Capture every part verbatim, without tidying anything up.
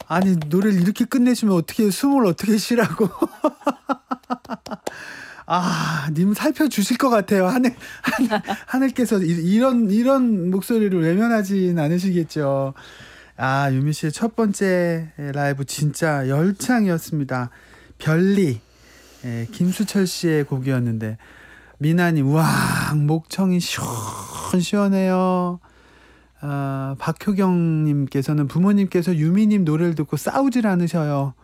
아니 노래를 이렇게 끝내시면 어떻게 숨을 어떻게 쉬라고. 아, 님 살펴주실 것 같아요. 하늘, 하늘 하늘께서 이, 이런 이런 목소리를 외면하진 않으시겠죠. 아, 유미 씨의 첫 번째 라이브 진짜 열창이었습니다. 별리, 예, 김수철 씨의 곡이었는데 미나님, 와, 목청이 시원시원해요. 아, 박효경님께서는 부모님께서 유미님 노래를 듣고 싸우질 않으셔요.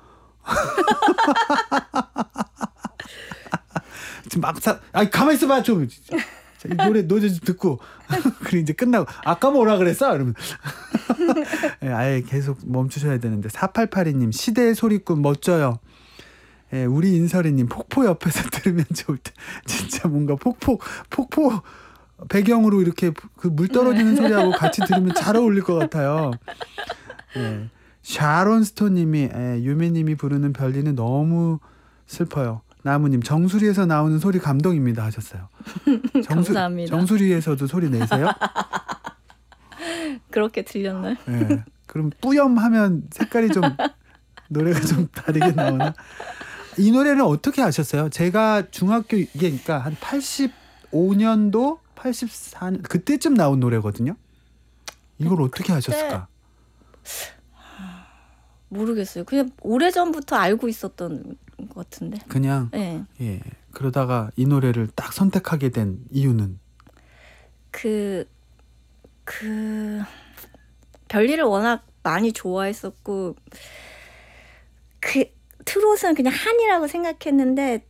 지금 막 사, 아니 가만 있어봐 좀. 이 노래 노래 좀 듣고 그리고 이제 끝나고 아까 뭐라 그랬어? 이러면 예, 아예 계속 멈추셔야 되는데. 사팔팔이님 시대의 소리꾼 멋져요. 예, 우리 인설이님 폭포 옆에서 들으면 좋을 때 진짜 뭔가 폭포 폭포 배경으로 이렇게 그 물 떨어지는 소리하고 같이 들으면 잘 어울릴 것 같아요. 예, 샤론 스톤님이 예, 유미님이 부르는 별리는 너무 슬퍼요. 나무님 정수리에서 나오는 소리 감동입니다 하셨어요. 정수, 감사합니다. 정수리에서도 소리 내세요? 그렇게 들렸나요? 네. 그럼 뿌염하면 색깔이 좀 노래가 좀 다르게 나오나? 이 노래는 어떻게 하셨어요? 제가 중학교 이게 그러니까 한 팔십오 년도 팔십사 년 그때쯤 나온 노래거든요. 이걸 어떻게 하셨을까? 모르겠어요. 그냥 오래전부터 알고 있었던 것 같은데. 그냥 네. 예. 그러다가 이 노래를 딱 선택하게 된 이유는 그, 그 별일을 워낙 많이 좋아했었고 그 트롯은 그냥 한이라고 생각했는데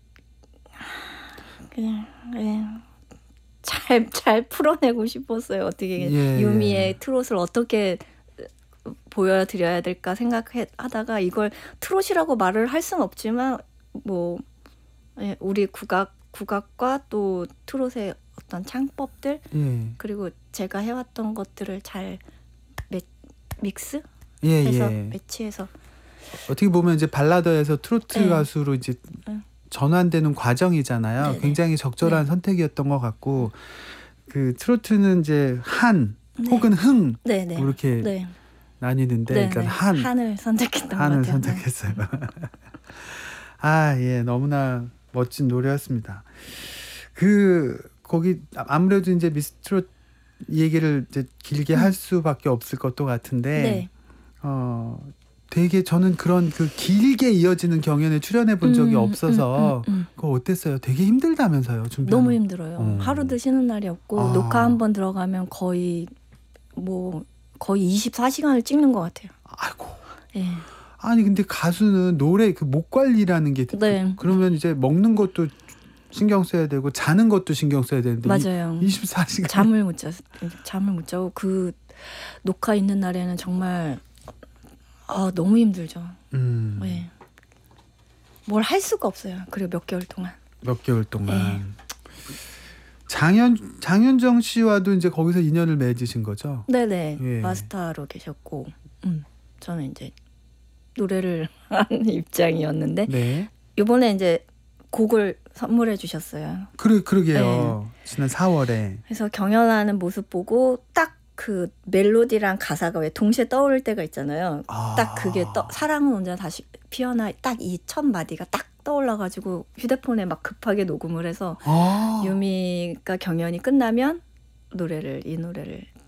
그냥 예. 잘, 잘 풀어내고 싶었어요. 어떻게 예. 유미의 트롯을 어떻게 보여드려야 될까 생각하다가 이걸 트롯이라고 말을 할 수는 없지만 뭐 예, 우리 국악 국악과 또 트롯의 어떤 창법들 예. 그리고 제가 해왔던 것들을 잘 매, 믹스 예, 해서 예. 매치해서 어떻게 보면 이제 발라더에서 트로트 네. 가수로 이제 네. 전환되는 과정이잖아요. 네네. 굉장히 적절한 네. 선택이었던 것 같고 그 트로트는 이제 한 네. 혹은 흥 네네. 뭐 이렇게 네. 나뉘는데 네네. 그러니까 한 한을 선택했던 한을 것 같아요. 선택했어요. 아, 예, 너무나 멋진 노래였습니다. 그 거기 아무래도 이제 미스트롯 얘기를 이제 길게 음. 할 수밖에 없을 것도 같은데 네. 어. 되게 저는 그런 그 길게 이어지는 경연에 출연해 본 적이 음, 없어서 음, 음, 음. 그거 어땠어요? 되게 힘들다면서요? 준비하는. 너무 힘들어요. 어. 하루도 쉬는 날이 없고 아. 녹화 한 번 들어가면 거의 뭐 거의 이십사 시간을 찍는 것 같아요. 아이고. 예. 아니 근데 가수는 노래 그 목 관리라는 게 네. 그러면 이제 먹는 것도 신경 써야 되고 자는 것도 신경 써야 되는데 맞아요. 이, 이십사 시간 잠을 못 자, 잠을 못 자고 그 녹화 있는 날에는 정말 아 너무 힘들죠. 음. 네. 뭘 할 수가 없어요. 그리고 몇 개월 동안. 몇 개월 동안. 네. 장현 장윤정 씨와도 이제 거기서 인연을 맺으신 거죠? 네네. 예. 마스터로 계셨고, 음, 저는 이제 노래를 하는 입장이었는데 네. 이번에 이제 곡을 선물해 주셨어요. 그래 그러게요. 네. 지난 사월에. 그래서 경연하는 모습 보고 딱 그 멜로디랑 가사가 왜 동시에 떠오를 때가 있잖아요. 아. 딱 그게 떠, 사랑은 언제나 다시 피어나 딱 이 첫 마디가 딱 떠올라가지고 휴대폰에 막 급하게 녹음을 해서 아. 유미가 경연이 끝나면 노래를 이 노래를